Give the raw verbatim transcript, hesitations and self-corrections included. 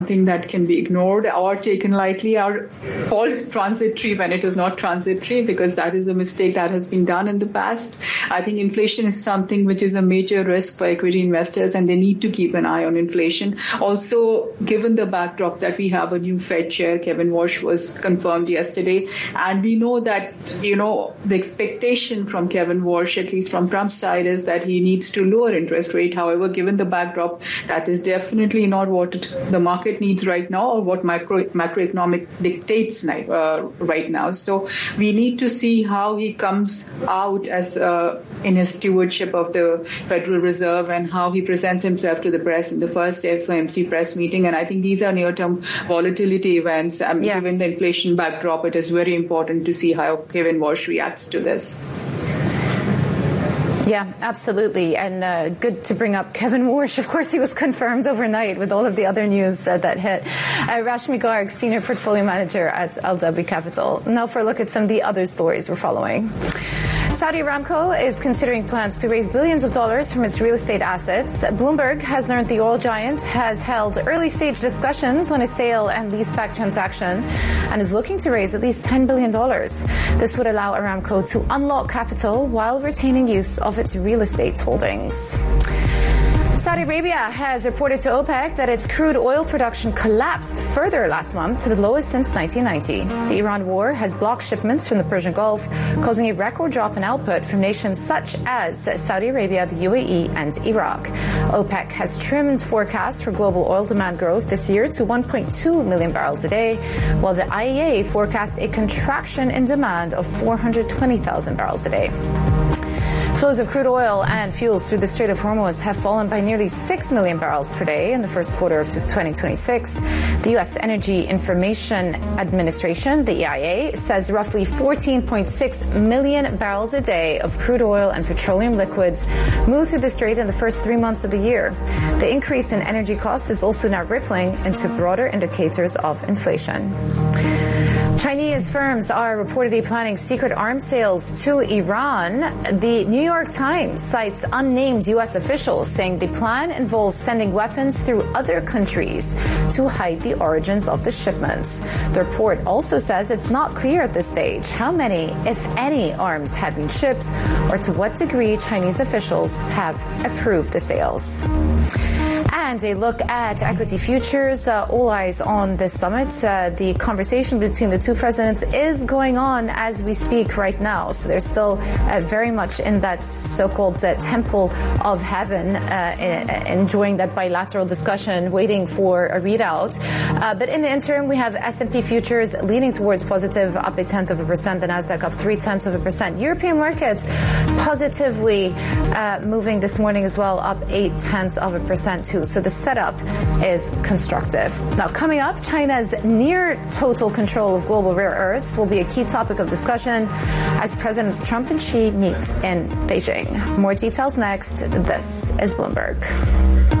Something that can be ignored or taken lightly or called transitory when it is not transitory, because that is a mistake that has been done in the past. I think inflation is something which is a major risk for equity investors, and they need to keep an eye on inflation. Also, given the backdrop that we have a new Fed chair, Kevin Warsh was confirmed yesterday, and we know that, you know, the expectation from Kevin Warsh, at least from Trump's side, is that he needs to lower interest rate. However, given the backdrop, that is definitely not what it, the market needs right now, or what macro macroeconomic dictates now, uh, right now. So we need to see how he comes out as uh, in his stewardship of the Federal Reserve, and how he presents himself to the press in the first F O M C press meeting. And I think these are near-term volatility events. Um, yeah. Given the inflation backdrop, it is very important to see how Kevin Warsh reacts to this. Yeah, absolutely. And uh, good to bring up Kevin Warsh. Of course, he was confirmed overnight with all of the other news uh, that hit. Uh, Rashmi Garg, Senior Portfolio Manager at L W Capital. Now for a look at some of the other stories we're following. Saudi Aramco is considering plans to raise billions of dollars from its real estate assets. Bloomberg has learned the oil giant has held early-stage discussions on a sale and leaseback transaction and is looking to raise at least ten billion dollars. This would allow Aramco to unlock capital while retaining use of its real estate holdings. Saudi Arabia has reported to OPEC that its crude oil production collapsed further last month to the lowest since nineteen ninety. The Iran war has blocked shipments from the Persian Gulf, causing a record drop in output from nations such as Saudi Arabia, the U A E, and Iraq. OPEC has trimmed forecasts for global oil demand growth this year to one point two million barrels a day, while the I E A forecasts a contraction in demand of four hundred twenty thousand barrels a day. Flows of crude oil and fuels through the Strait of Hormuz have fallen by nearly six million barrels per day in the first quarter of twenty twenty-six. The U S Energy Information Administration, the E I A, says roughly fourteen point six million barrels a day of crude oil and petroleum liquids moved through the strait in the first three months of the year. The increase in energy costs is also now rippling into broader indicators of inflation. Chinese firms are reportedly planning secret arms sales to Iran. The New York Times cites unnamed U S officials saying the plan involves sending weapons through other countries to hide the origins of the shipments. The report also says it's not clear at this stage how many, if any, arms have been shipped or to what degree Chinese officials have approved the sales. And a look at equity futures. Uh, all eyes on this summit. Uh, the conversation between the two presidents is going on as we speak right now. So they're still uh, very much in that so-called uh, temple of heaven, uh, enjoying that bilateral discussion, waiting for a readout. Uh, but in the interim, we have S and P futures leaning towards positive, up a tenth of a percent. The Nasdaq up three tenths of a percent. European markets positively uh, moving this morning as well, up eight tenths of a percent too. So the setup is constructive. Now, coming up, China's near total control of global rare earths will be a key topic of discussion as Presidents Trump and Xi meet in Beijing. More details next. This is Bloomberg.